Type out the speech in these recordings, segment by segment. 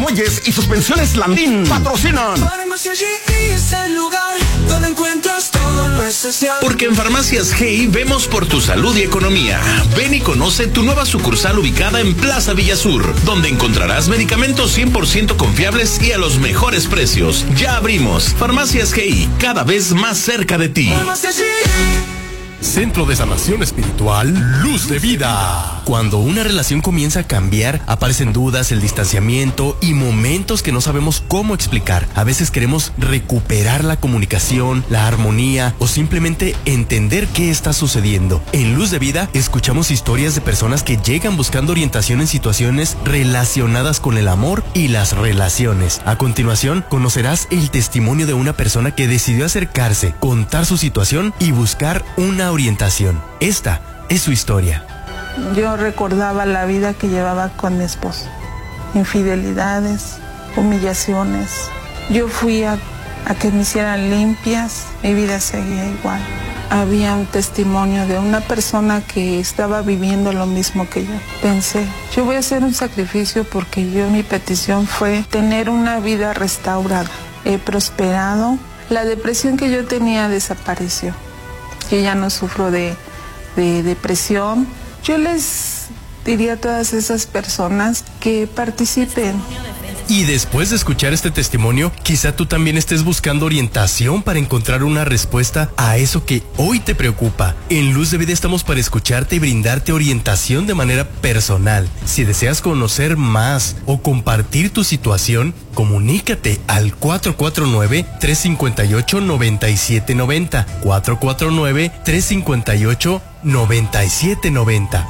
Muelles y Suspensiones Landín patrocinan. Farmacias GI es el lugar donde encuentras todo lo esencial. Porque en Farmacias GI vemos por tu salud y economía. Ven y conoce tu nueva sucursal ubicada en Plaza Villasur, donde encontrarás medicamentos 100% confiables y a los mejores precios. Ya abrimos. Farmacias GI, cada vez más cerca de ti. Farmacias GI. Centro de Sanación Espiritual Luz de Vida. Cuando una relación comienza a cambiar, aparecen dudas, el distanciamiento y momentos que no sabemos cómo explicar. A veces queremos recuperar la comunicación, la armonía o simplemente entender qué está sucediendo. En Luz de Vida escuchamos historias de personas que llegan buscando orientación en situaciones relacionadas con el amor y las relaciones. A continuación, conocerás el testimonio de una persona que decidió acercarse, contar su situación y buscar una orientación. Esta es su historia. Yo recordaba la vida que llevaba con mi esposo. Infidelidades, humillaciones. Yo fui a que me hicieran limpias, mi vida seguía igual. Había un testimonio de una persona que estaba viviendo lo mismo que yo. Pensé, yo voy a hacer un sacrificio porque mi petición fue tener una vida restaurada. He prosperado. La depresión que yo tenía desapareció. Yo ya no sufro de depresión. Yo les diría a todas esas personas que participen. Y después de escuchar este testimonio, quizá tú también estés buscando orientación para encontrar una respuesta a eso que hoy te preocupa. En Luz de Vida estamos para escucharte y brindarte orientación de manera personal. Si deseas conocer más o compartir tu situación, comunícate al 449-358-9790. 449-358-9790.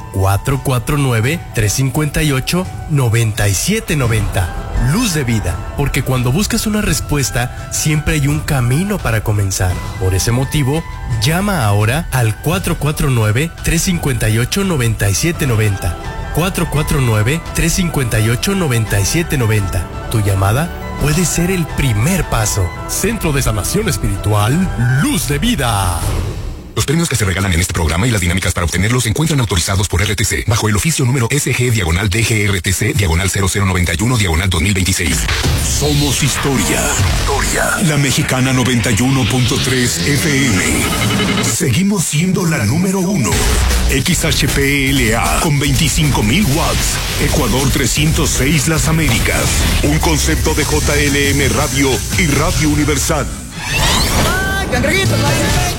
449-358-9790. Luz de Vida, porque cuando buscas una respuesta, siempre hay un camino para comenzar. Por ese motivo, llama ahora al 449-358-9790. 449-358-9790. Tu llamada puede ser el primer paso. Centro de Sanación Espiritual Luz de Vida. Los premios que se regalan en este programa y las dinámicas para obtenerlos se encuentran autorizados por RTC bajo el oficio número SG/DGRTC/0091/2026. Somos historia. La Mexicana 91.3 FM. Seguimos siendo la número 1. XHPLA con 25,000 watts. Ecuador 306 Las Américas. Un concepto de JLM Radio y Radio Universal. ¡Ay, cangrejito!